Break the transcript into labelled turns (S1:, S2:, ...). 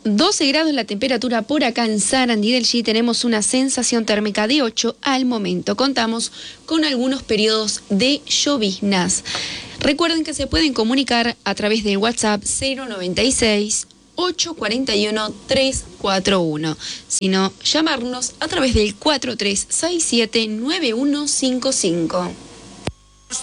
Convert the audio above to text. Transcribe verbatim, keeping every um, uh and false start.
S1: doce grados la temperatura por acá en Sarandí del G. Tenemos una sensación térmica de ocho al momento. Contamos con algunos periodos de lloviznas. Recuerden que se pueden comunicar a través del WhatsApp cero noventa y seis, ocho cuarenta y uno, tres cuarenta y uno. Sino llamarnos a través del cuatro tres seis siete, nueve uno cinco cinco.